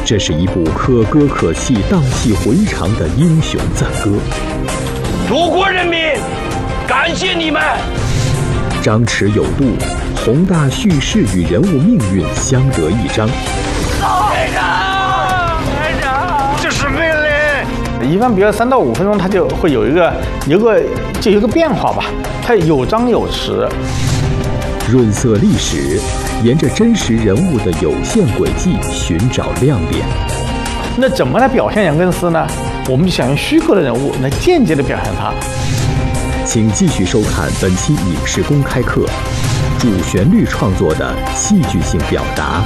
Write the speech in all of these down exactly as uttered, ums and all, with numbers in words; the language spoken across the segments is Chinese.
这是一部可歌可泣、荡气回肠的英雄赞歌。 祖国人民，感谢你们！ 张弛有度，宏大叙事与人物命运相得益彰。 排长，排长，这是命令。 一般比如三到五分钟，它就会有一个有个就有一个变化吧，它有张有弛。 润色历史，沿着真实人物的有限轨迹寻找亮点。 那怎么来表现杨根思呢？我们就想用虚构的人物来间接的表现他。 请继续收看本期影视公开课，主旋律创作的戏剧性表达。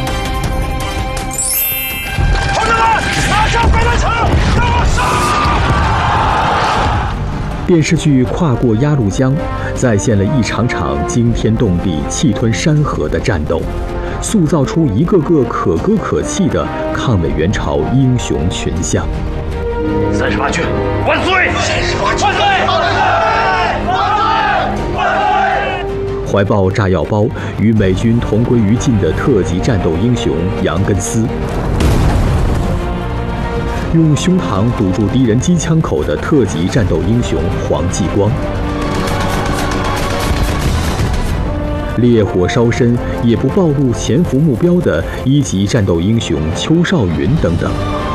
同志们，拿下飞弹城，给我上！ 电视剧《跨过鸭绿江》再现了一场场惊天动地、气吞山河的战斗，塑造出一个个可歌可泣的抗美援朝英雄群像。 三十八军万岁！三十八军万岁！万岁！万岁！ 怀抱炸药包与美军同归于尽的特级战斗英雄杨根思，用胸膛堵住敌人机枪口的特级战斗英雄黄继光，烈火烧身也不暴露潜伏目标的一级战斗英雄邱少云等等。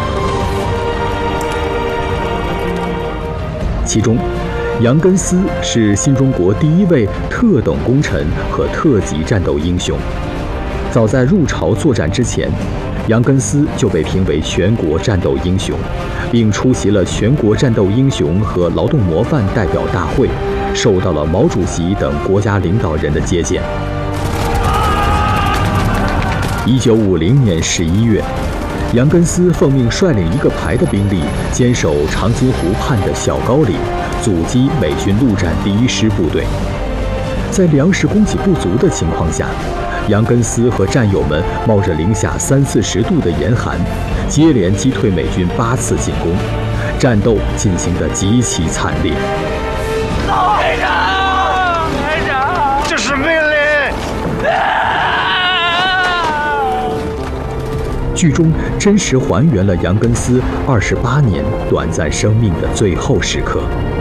其中，杨根思是新中国第一位特等功臣和特级战斗英雄。早在入朝作战之前，杨根思就被评为全国战斗英雄，并出席了全国战斗英雄和劳动模范代表大会，受到了毛主席等国家领导人的接见。一九五零年十一月，杨根思奉命率领一个排的兵力，坚守长津湖畔的小高岭，阻击美军陆战第一师部队。在粮食供给不足的情况下，杨根思和战友们冒着零下三四十度的严寒，接连击退美军八次进攻，战斗进行得极其惨烈。 排长，排长，这是命令。 剧中真实还原了杨根思二十八年短暂生命的最后时刻。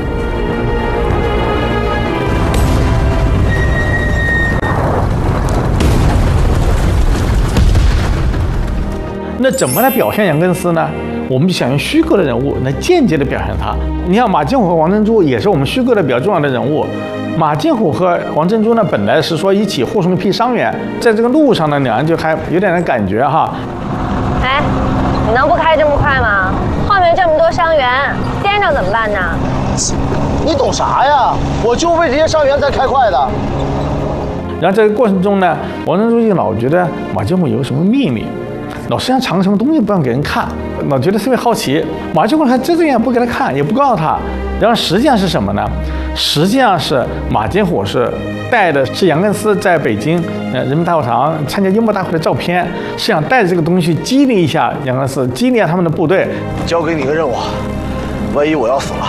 那怎么来表现杨根思呢？我们就想用虚构的人物来间接的表现他。你像马金虎和王珍珠也是我们虚构的比较重要的人物。马金虎和王珍珠呢，本来是说一起护送一批伤员，在这个路上呢，两人就还有点点感觉哈。 哎，你能不开这么快吗？后面这么多伤员，颠着怎么办呢？ 你懂啥呀？我就为这些伤员才开快的。 然后这个过程中呢，王珍珠就老觉得马金虎有什么秘密，老身上藏什么东西不让给人看，老觉得特别好奇。马金虎还遮遮掩不给他看，也不告诉他。然后实际上是什么呢？实际上是马金虎是带的是杨根思在北京呃人民大会堂参加英博大会的照片，是想带着这个东西去激励一下杨根思，激励一下他们的部队。 交给你个任务，万一我要死了，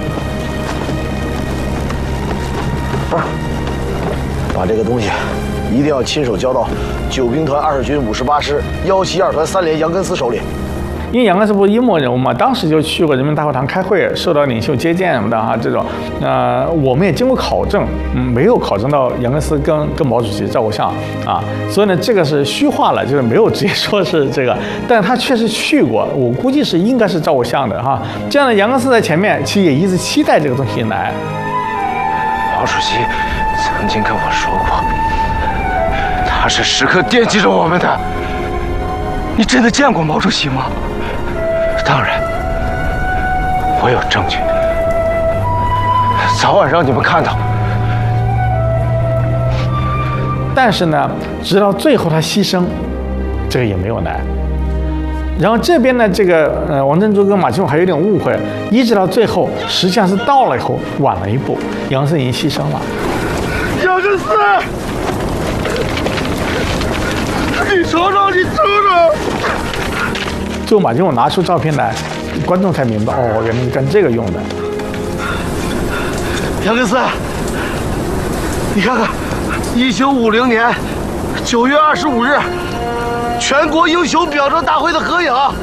啊，把这个东西一定要亲手交到九兵团二十军五十八师幺七二团三连杨根思手里。 因为杨根思不是英模人物嘛，当时就去过人民大会堂开会，受到领袖接见什么的哈，这种，呃，我们也经过考证，嗯，没有考证到杨根思跟跟毛主席照过相啊，所以呢，这个是虚化了，就是没有直接说是这个，但是他确实去过，我估计是应该是照过相的哈。这样的杨根思在前面，其实也一直期待这个东西来。 毛主席曾经跟我说过，他是时刻惦记着我们的。你真的见过毛主席吗？当然，我有证据，早晚让你们看到。 但是呢，直到最后他牺牲，这个也没有来。然后这边呢，这个呃王珍珠跟马金虎还有点误会，一直到最后，实际上是到了以后晚了一步，杨根思已经牺牲了。 杨根思，你瞅瞅，你瞅瞅。 最后马金虎拿出照片来，观众才明白，哦，原来是干这个用的。 杨根思，你看看，一九五零年九月二十五日，全国英雄表彰大会的合影。